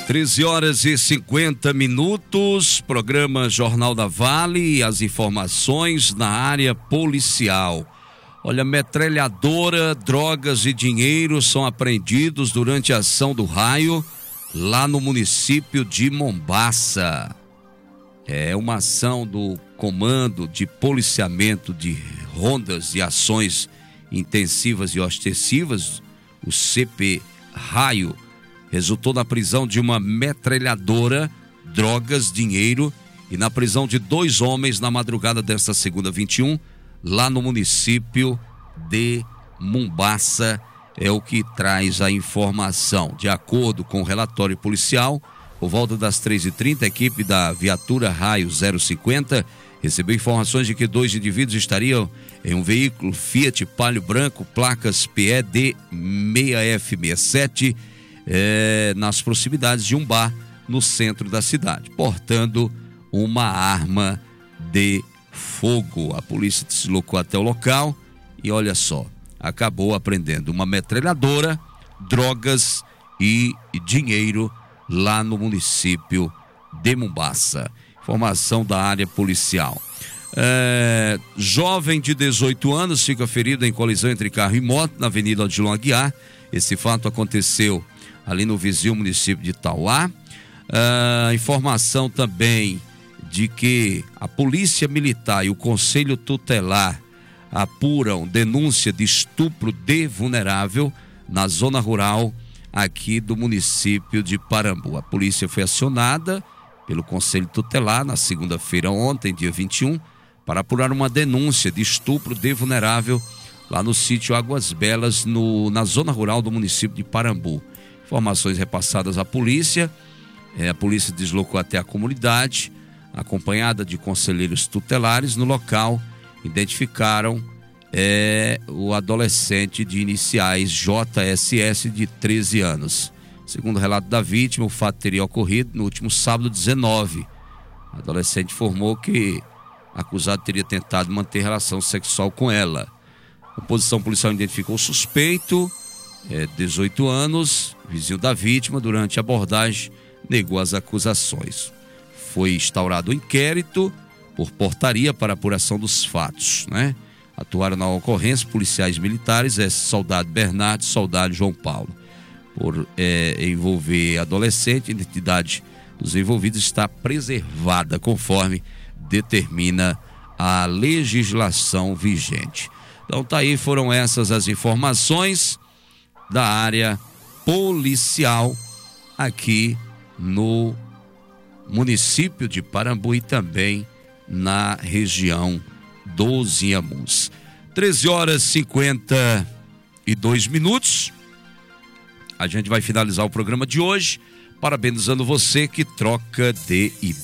13h50, programa Jornal da Vale, as informações na área policial. Olha, metralhadora, drogas e dinheiro são apreendidos durante a ação do Raio, lá no município de Mombaça. É uma ação do Comando de Policiamento de Rondas e Ações Intensivas e Ostensivas, o CP Raio, resultou na prisão de uma metralhadora, drogas, dinheiro e na prisão de 2 homens na madrugada desta segunda 21, lá no município de Mombaça. É o que traz a informação. De acordo com o relatório policial, por volta das 3h30, a equipe da viatura Raio 050 recebeu informações de que 2 indivíduos estariam em um veículo Fiat Palio branco, placas PED 6F67, nas proximidades de um bar no centro da cidade, portando uma arma de fogo. A polícia se deslocou até o local e olha só, acabou apreendendo uma metralhadora, drogas e dinheiro lá no município de Mombaça. Informação da área policial. Jovem de 18 anos fica ferido em colisão entre carro e moto na Avenida Odilon Aguiar. Esse fato aconteceu ali no vizinho município de Tauá. Informação também de que a Polícia Militar e o Conselho Tutelar apuram denúncia de estupro de vulnerável na zona rural aqui do município de Parambu. A polícia foi acionada pelo Conselho Tutelar na segunda-feira ontem, dia 21, para apurar uma denúncia de estupro de vulnerável lá no sítio Águas Belas, na zona rural do município de Parambu. Informações repassadas à polícia. A polícia deslocou até a comunidade, acompanhada de conselheiros tutelares. No local, identificaram o adolescente de iniciais JSS, de 13 anos. Segundo o relato da vítima, o fato teria ocorrido no último sábado 19. O adolescente informou que o acusado teria tentado manter relação sexual com ela. A composição policial identificou o suspeito, 18 anos, vizinho da vítima. Durante a abordagem, negou as acusações. Foi instaurado o inquérito por portaria para apuração dos fatos, né? Atuaram na ocorrência policiais militares, soldado Bernardo e soldado João Paulo. Por envolver adolescente, a identidade dos envolvidos está preservada conforme determina a legislação vigente. Então tá aí, foram essas as informações da área policial aqui no município de Parambu e também na região dos Inhamuns. 13h52. A gente vai finalizar o programa de hoje parabenizando você que troca de